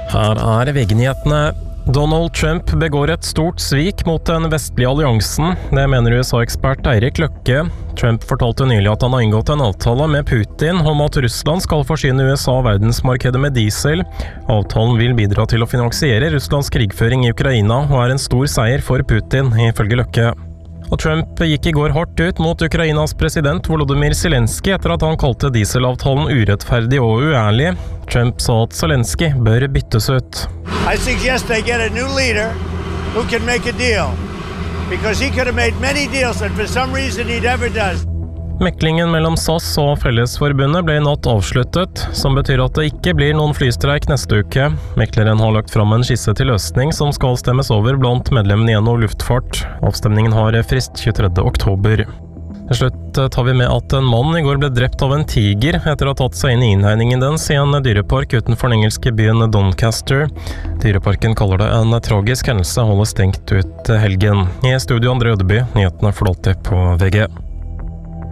Her VG-nyhetene. Donald Trump begår et stort svik mot den vestlige alliansen. Det mener USA-ekspert Eirik Løkke. Trump fortalte nylig at han har inngått en avtale med Putin om at Russland skal forsyne USA verdensmarkedet med diesel. Avtalen vil bidra til å finansiere Russlands krigføring i Ukraina, og er en stor seier for Putin, ifølge Løkke. Og Trump gikk i går hardt ut mot Ukrainas president Volodymyr Zelensky etter at han kalte dieselavtalen urettferdig og uærlig. Trump sa at Zelensky bør byttes ut. I suggest they get a new leader who can make a deal, because he could have made many deals that for some reason he never does. Meklingen mellom SAS og Fellesforbundet ble i natt avsluttet, som betyr at det ikke blir noen flystreik neste uke. Mekleren har lagt fram en skisse til løsning som skal stemmes over blant medlemmene i NHO Luftfart. Avstemningen har frist 23. oktober. Til slutt tar vi med at en mann i går ble drept av en tiger etter å ha tatt seg inn i innhegningen dens i en dyrepark utenfor den engelske byen Doncaster. Dyreparken kaller det en tragisk hendelse og holder stengt ut helgen. I studio André Ødeby, nyhetene for alltid på VG.